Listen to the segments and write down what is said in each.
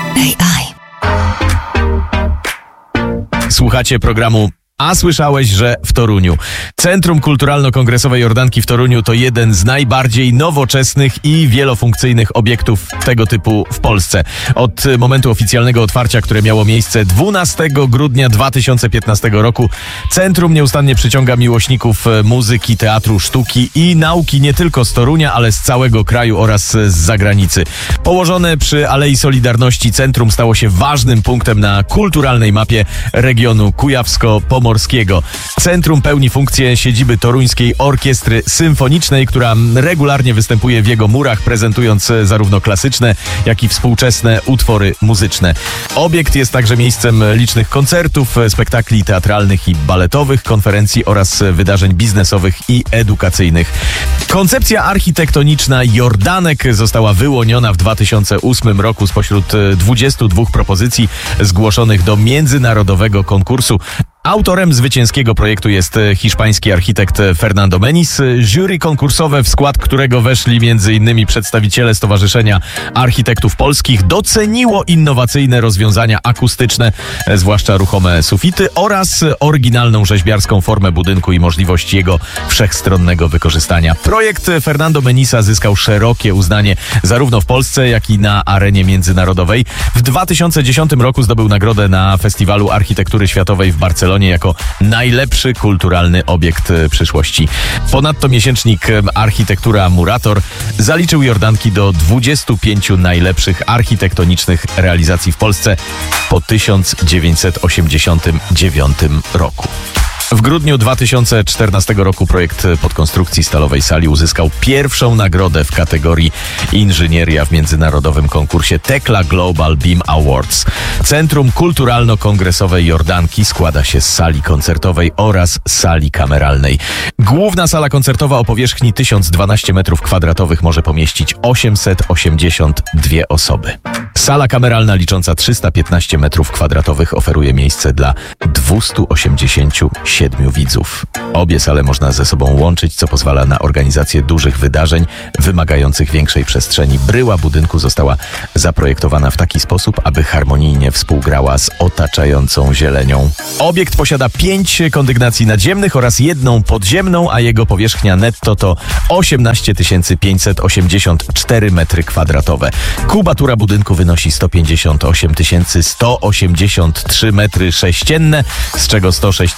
AI. Słuchacie programu A słyszałeś, że w Toruniu. Centrum Kulturalno-Kongresowe Jordanki w Toruniu to jeden z najbardziej nowoczesnych i wielofunkcyjnych obiektów tego typu w Polsce. Od momentu oficjalnego otwarcia, które miało miejsce 12 grudnia 2015 roku, centrum nieustannie przyciąga miłośników muzyki, teatru, sztuki i nauki nie tylko z Torunia, ale z całego kraju oraz z zagranicy. Położone przy Alei Solidarności, centrum stało się ważnym punktem na kulturalnej mapie regionu kujawsko-pomorskiego. Centrum pełni funkcję siedziby Toruńskiej Orkiestry Symfonicznej, która regularnie występuje w jego murach, prezentując zarówno klasyczne, jak i współczesne utwory muzyczne. Obiekt jest także miejscem licznych koncertów, spektakli teatralnych i baletowych, konferencji oraz wydarzeń biznesowych i edukacyjnych. Koncepcja architektoniczna Jordanek została wyłoniona w 2008 roku spośród 22 propozycji zgłoszonych do międzynarodowego konkursu. Autorem zwycięskiego projektu jest hiszpański architekt Fernando Meniz. Jury konkursowe, w skład którego weszli m.in. przedstawiciele Stowarzyszenia Architektów Polskich, doceniło innowacyjne rozwiązania akustyczne, zwłaszcza ruchome sufity, oraz oryginalną rzeźbiarską formę budynku i możliwość jego wszechstronnego wykorzystania. Projekt Fernando Meniza zyskał szerokie uznanie zarówno w Polsce, jak i na arenie międzynarodowej. W 2010 roku zdobył nagrodę na Festiwalu Architektury Światowej w Barcelonie jako najlepszy kulturalny obiekt przyszłości. Ponadto miesięcznik Architektura Murator zaliczył Jordanki do 25 najlepszych architektonicznych realizacji w Polsce po 1989 roku. W grudniu 2014 roku projekt podkonstrukcji stalowej sali uzyskał pierwszą nagrodę w kategorii inżynieria w międzynarodowym konkursie Tekla Global Beam Awards. Centrum Kulturalno-Kongresowe Jordanki składa się z sali koncertowej oraz sali kameralnej. Główna sala koncertowa o powierzchni 1012 m2 może pomieścić 882 osoby. Sala kameralna licząca 315 m2 oferuje miejsce dla 287 widzów. Obie sale można ze sobą łączyć, co pozwala na organizację dużych wydarzeń wymagających większej przestrzeni. Bryła budynku została zaprojektowana w taki sposób, aby harmonijnie współgrała z otaczającą zielenią. Obiekt posiada 5 kondygnacji nadziemnych oraz jedną podziemną, a jego powierzchnia netto to 18 584 m2. Kubatura budynku wynosi 158 183 m3, z czego 106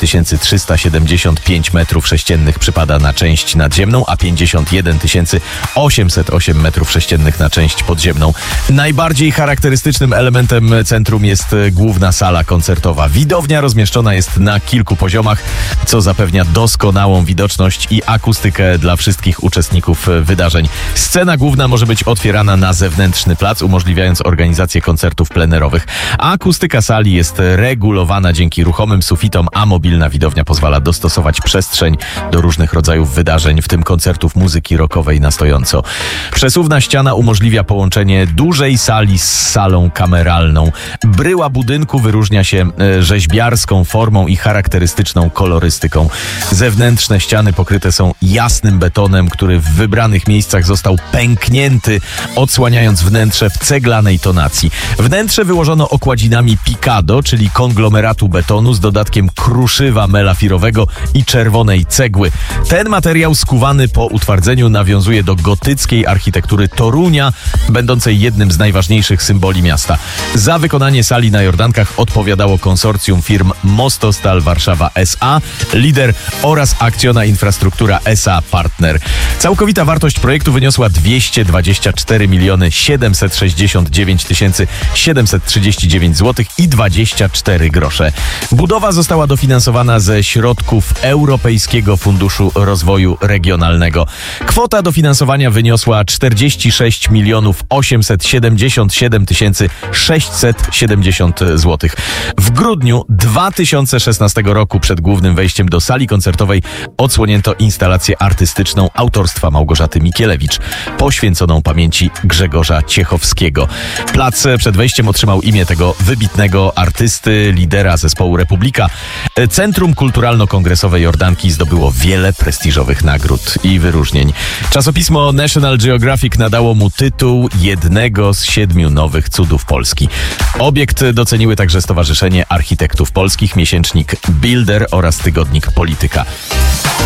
375 m3 przypada na część nadziemną, a 51 808 m3 na część podziemną. Najbardziej charakterystycznym elementem centrum jest główna sala koncertowa. Widownia rozmieszczona jest na kilku poziomach, co zapewnia doskonałą widoczność i akustykę dla wszystkich uczestników wydarzeń. Scena główna może być otwierana na zewnętrzny plac, umożliwiając organizację koncertów plenerowych. Akustyka sali jest regulowana dzięki ruchomym sufitom, a mobilna widownia pozwala dostosować przestrzeń do różnych rodzajów wydarzeń, w tym koncertów muzyki rockowej na stojąco. Przesuwna ściana umożliwia połączenie dużej sali z salą kameralną. Bryła budynku wyróżnia się rzeźbiarską formą i charakterystyczną kolorystyką. Zewnętrzne ściany pokryte są jasnym betonem, który w wybranych miejscach został pęknięty, odsłaniając wnętrze w ceglanej tonacji. Wnętrze wyłożono okładzinami Picado, czyli konglomeratu betonu z dodatkiem kruszywa melafirowego i czerwonej cegły. Ten materiał skuwany po utwardzeniu nawiązuje do gotyckiej architektury Torunia, będącej jednym z najważniejszych symboli miasta. Za wykonanie sali na Jordankach odpowiadało konsorcjum firm Mostostal Warszawa S.A., Lider oraz Akcjona Infrastruktura S.A. Partner. Całkowita wartość projektu wyniosła 224 769 739 zł i 24 grosze. Budowa została dofinansowana ze środków Europejskiego Funduszu Rozwoju Regionalnego. Kwota dofinansowania wyniosła 46 877 670 zł. W grudniu 2016 roku przed głównym wejściem do sali koncertowej odsłonięto instalację artystyczną autorstwa Małgorzaty Mikielewicz, poświęconą pamięci Grzegorza Ciechowskiego. Plac przed wejściem otrzymał imię tego wybitnego artysty, lidera zespołu Republika. Centrum Kulturalno-Kongresowe Jordanki zdobyło wiele prestiżowych nagród i wyróżnień. Czasopismo National Geographic nadało mu tytuł jednego z 7 nowych cudów Polski. Obiekt doceniły także Stowarzyszenie Architektów Polskich, miesięcznik Builder oraz tygodnik Polityka.